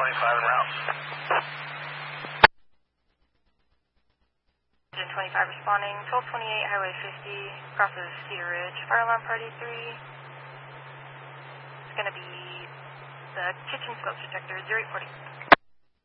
25 en route. Engine 25 responding, 1228 Highway 50, crosses Cedar Ridge, fire alarm party 3. It's going to be the kitchen smoke detector, 0840.